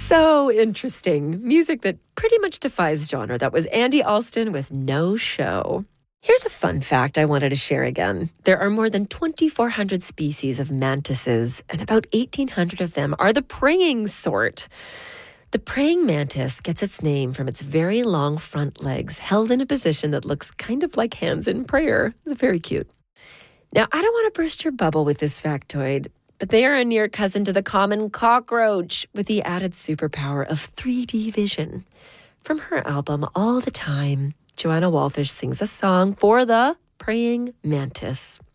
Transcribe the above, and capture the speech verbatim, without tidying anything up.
So interesting. Music that pretty much defies genre. That was Andy Alston with No Show. Here's a fun fact I wanted to share again. There are more than twenty-four hundred species of mantises, and about eighteen hundred of them are the praying sort. The praying mantis gets its name from its very long front legs held in a position that looks kind of like hands in prayer. It's very cute. Now, I don't want to burst your bubble with this factoid, but they are a near cousin to the common cockroach with the added superpower of three D vision. From her album All the Time, Joanna Wallfish sings a song for the praying mantis.